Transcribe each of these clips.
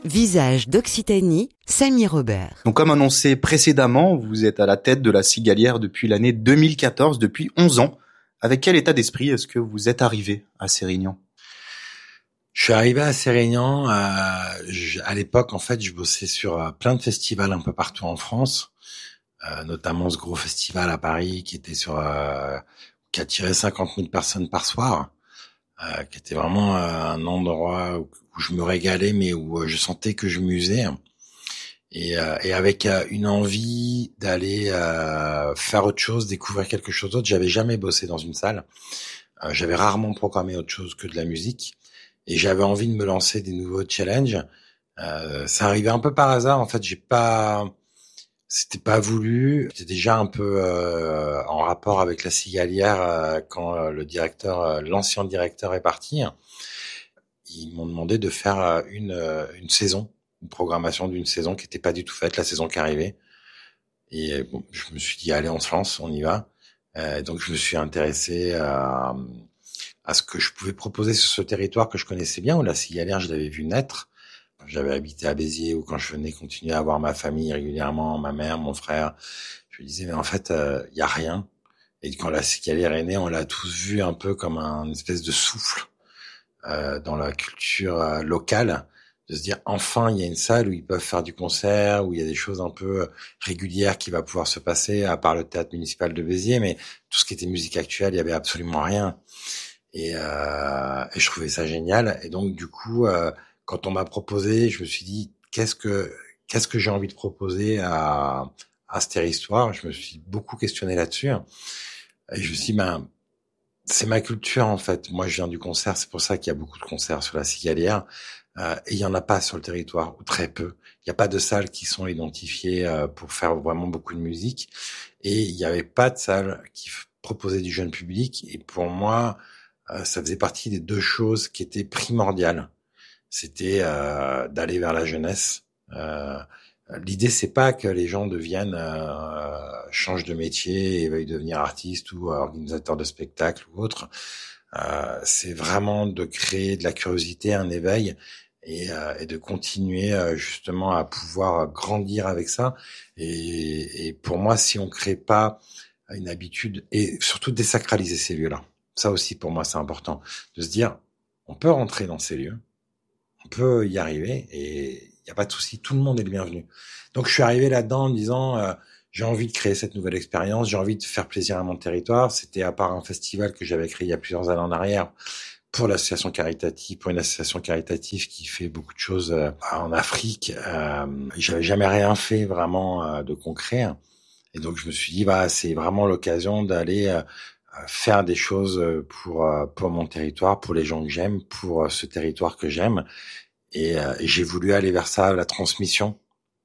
Visage d'Occitanie, Samy Robert. Donc comme annoncé précédemment, vous êtes à la tête de la Cigalière depuis l'année 2014, depuis 11 ans. Avec quel état d'esprit est-ce que vous êtes arrivé à Sérignan ? Je suis arrivé à Sérignan, à l'époque, en fait, je bossais sur plein de festivals un peu partout en France, notamment ce gros festival à Paris qui était qui attirait 50 000 personnes par soir, qui était vraiment un endroit où je me régalais, mais où je sentais que je m'usais. Et avec une envie d'aller faire autre chose, découvrir quelque chose d'autre. J'avais jamais bossé dans une salle. J'avais rarement programmé autre chose que de la musique. Et j'avais envie de me lancer des nouveaux challenges. Ça arrivait un peu par hasard. En fait, c'était pas voulu. J'étais déjà un peu en rapport avec la Cigalière quand l'ancien directeur est parti. Ils m'ont demandé de faire une saison, une programmation d'une saison qui n'était pas du tout faite, la saison qui arrivait. Et bon, je me suis dit, allez, on se lance, on y va. Donc, je me suis intéressé à ce que je pouvais proposer sur ce territoire que je connaissais bien, où la Cigalière, je l'avais vu naître. J'avais habité à Béziers, où quand je venais continuer à voir ma famille régulièrement, ma mère, mon frère, je me disais, mais en fait, y a rien. Et quand la Cigalière est née, on l'a tous vu un peu comme un espèce de souffle dans la culture locale, de se dire enfin il y a une salle où ils peuvent faire du concert, où il y a des choses un peu régulières qui va pouvoir se passer, à part le théâtre municipal de Béziers, mais tout ce qui était musique actuelle, il y avait absolument rien. Et je trouvais ça génial. Et donc du coup, quand on m'a proposé, je me suis dit qu'est-ce que j'ai envie de proposer à ce territoire. Je me suis beaucoup questionné là-dessus. Et je me suis dit, c'est ma culture en fait. Moi, je viens du concert, c'est pour ça qu'il y a beaucoup de concerts sur la Cigalière. Et il y en a pas sur le territoire, ou très peu. Il n'y a pas de salles qui sont identifiées pour faire vraiment beaucoup de musique. Et il n'y avait pas de salles qui proposaient du jeune public. Et pour moi, ça faisait partie des deux choses qui étaient primordiales. C'était d'aller vers la jeunesse. L'idée, c'est pas que les gens changent de métier et veuillent devenir artistes ou organisateurs de spectacles ou autres. C'est vraiment de créer de la curiosité, un éveil et de continuer justement à pouvoir grandir avec ça. Et pour moi, si on crée pas une habitude et surtout désacraliser ces lieux-là, ça aussi pour moi c'est important de se dire on peut rentrer dans ces lieux, on peut y arriver et il n'y a pas de souci, tout le monde est le bienvenu. Donc je suis arrivé là-dedans en me disant j'ai envie de créer cette nouvelle expérience, j'ai envie de faire plaisir à mon territoire. C'était à part un festival que j'avais créé il y a plusieurs années en arrière pour une association caritative qui fait beaucoup de choses en Afrique. J'avais jamais rien fait vraiment de concret. Et donc je me suis dit c'est vraiment l'occasion d'aller faire des choses pour mon territoire, pour les gens que j'aime, pour ce territoire que j'aime. Et j'ai voulu aller vers ça, la transmission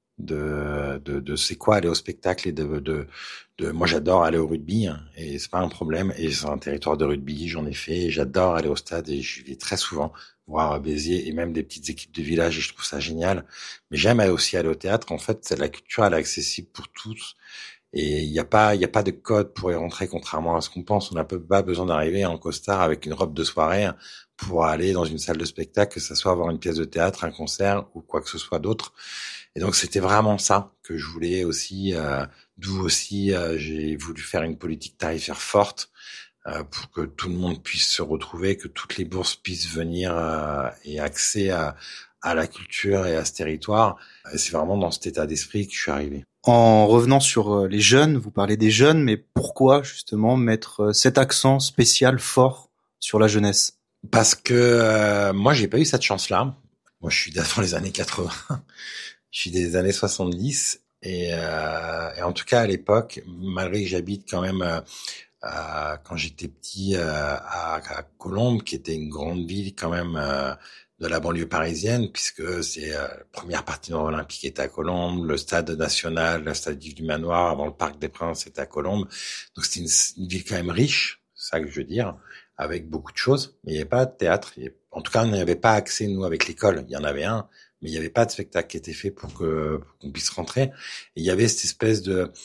de c'est quoi aller au spectacle et de moi j'adore aller au rugby et c'est pas un problème et c'est un territoire de rugby, j'en ai fait et j'adore aller au stade et j'y vais très souvent voir Béziers et même des petites équipes de village et je trouve ça génial. Mais j'aime aussi aller au théâtre. En fait, la culture elle est accessible pour tous. Et il y a pas de code pour y rentrer, contrairement à ce qu'on pense. On n'a pas besoin d'arriver en costard avec une robe de soirée pour aller dans une salle de spectacle, que ça soit voir une pièce de théâtre, un concert ou quoi que ce soit d'autre. Et donc c'était vraiment ça que je voulais aussi, d'où aussi j'ai voulu faire une politique tarifaire forte pour que tout le monde puisse se retrouver, que toutes les bourses puissent venir et accès à la culture et à ce territoire. Et c'est vraiment dans cet état d'esprit que je suis arrivé. En revenant sur les jeunes, vous parlez des jeunes, mais pourquoi justement mettre cet accent spécial fort sur la jeunesse ? Parce que moi, j'ai pas eu cette chance-là. Moi, je suis dans les années 80. Je suis des années 70. Et en tout cas, à l'époque, malgré que j'habite quand même, quand j'étais petit, à Colombes, qui était une grande ville quand même de la banlieue parisienne, puisque c'est la première partie de l'Olympique était à Colombes, le stade national, le stade Yves du Manoir, avant le Parc des Princes, était à Colombes. Donc c'était une ville quand même riche, c'est ça que je veux dire, avec beaucoup de choses. Mais il n'y avait pas de théâtre. En tout cas, on n'y avait pas accès, nous, avec l'école. Il y en avait un, mais il n'y avait pas de spectacle qui était fait pour qu'on puisse rentrer. Et il y avait cette espèce de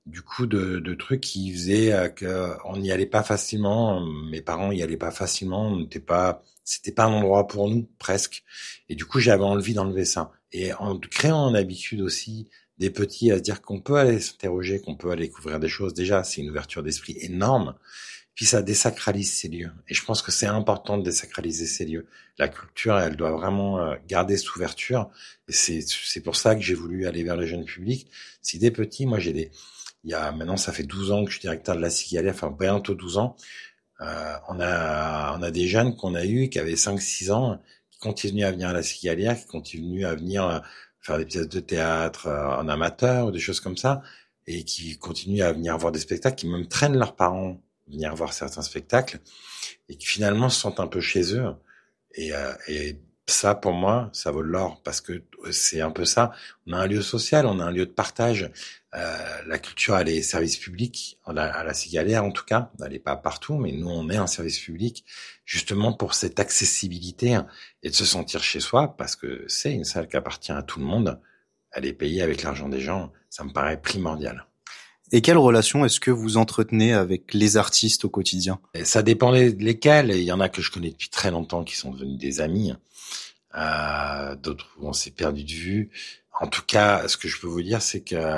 du coup de trucs qui faisaient que on n'y allait pas facilement. Mes parents y allaient pas facilement. C'était pas un endroit pour nous presque. Et du coup, j'avais envie d'enlever ça. Et en créant une habitude aussi des petits à se dire qu'on peut aller s'interroger, qu'on peut aller découvrir des choses. Déjà, c'est une ouverture d'esprit énorme. Puis ça désacralise ces lieux. Et je pense que c'est important de désacraliser ces lieux. La culture, elle doit vraiment garder cette ouverture. Et c'est pour ça que j'ai voulu aller vers le jeune public. Si des petits, moi maintenant ça fait 12 ans que je suis directeur de la Cigalière, enfin bientôt 12 ans. On a des jeunes qu'on a eus qui avaient 5-6 ans, qui continuent à venir à la Cigalière, qui continuent à venir faire des pièces de théâtre en amateur ou des choses comme ça, et qui continuent à venir voir des spectacles, qui même traînent leurs parents venir voir certains spectacles, et qui finalement se sentent un peu chez eux. Et ça, pour moi, ça vaut de l'or, parce que c'est un peu ça. On a un lieu social, on a un lieu de partage. La culture, elle est service public, à la Cigalière en tout cas. Elle n'est pas partout, mais nous, on est un service public, justement pour cette accessibilité et de se sentir chez soi, parce que c'est une salle qui appartient à tout le monde. Elle est payée avec l'argent des gens. Ça me paraît primordial. Et quelle relation est-ce que vous entretenez avec les artistes au quotidien? Et ça dépend lesquels. Il y en a que je connais depuis très longtemps qui sont devenus des amis. D'autres où on s'est perdu de vue. En tout cas, ce que je peux vous dire, c'est que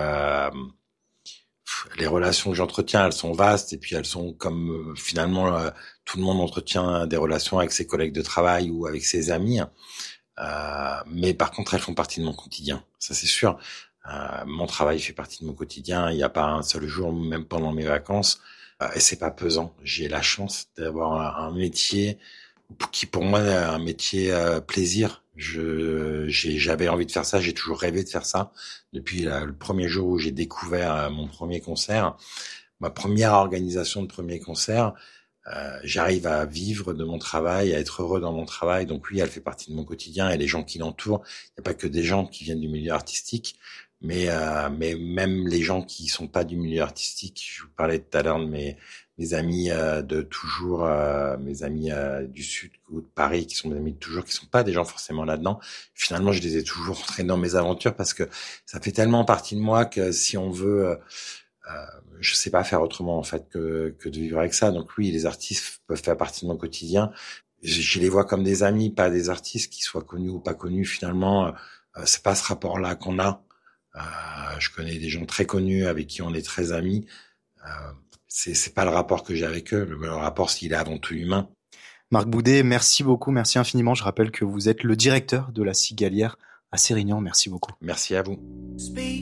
les relations que j'entretiens, elles sont vastes, et puis elles sont comme finalement tout le monde entretient des relations avec ses collègues de travail ou avec ses amis. Mais par contre, elles font partie de mon quotidien. Ça, c'est sûr. Mon travail fait partie de mon quotidien. Il n'y a pas un seul jour, même pendant mes vacances, et c'est pas pesant. J'ai la chance d'avoir un métier qui, pour moi, est un métier plaisir. J'avais envie de faire ça. J'ai toujours rêvé de faire ça depuis le premier jour où j'ai découvert mon premier concert, ma première organisation de premier concert. J'arrive à vivre de mon travail, à être heureux dans mon travail. Donc oui, elle fait partie de mon quotidien, et les gens qui l'entourent. Il n'y a pas que des gens qui viennent du milieu artistique, mais même les gens qui sont pas du milieu artistique. Je vous parlais tout à l'heure de mes amis de toujours, mes amis du Sud ou de Paris, qui sont mes amis de toujours, qui sont pas des gens forcément là-dedans. Finalement, je les ai toujours entraînés dans mes aventures, parce que ça fait tellement partie de moi que si on veut... je sais pas faire autrement en fait que de vivre avec ça. Donc oui, les artistes peuvent faire partie de mon quotidien. Je les vois comme des amis, pas des artistes, qui soient connus ou pas connus. Finalement, c'est pas ce rapport-là qu'on a. Je connais des gens très connus avec qui on est très amis. C'est pas le rapport que j'ai avec eux. Le rapport, s'il est avant tout humain. Marc Boudet, merci beaucoup, merci infiniment. Je rappelle que vous êtes le directeur de la Cigalière à Sérignan. Merci beaucoup. Merci à vous.